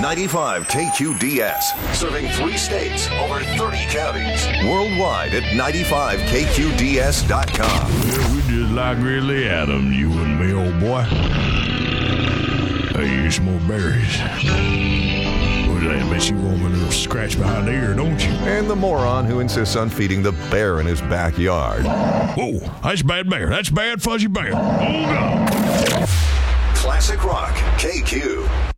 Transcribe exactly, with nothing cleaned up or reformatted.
ninety-five K Q D S, serving three states, over thirty counties. Worldwide at ninety-five K Q D S dot com. Yeah, we just like Grizzly Adams, you and me, old boy. Hey, here's some more berries. What that? Bet you want me a little scratch behind the ear, don't you? And the moron who insists on feeding the bear in his backyard. Whoa, that's bad bear. That's bad fuzzy bear. Hold on. Classic Rock K Q.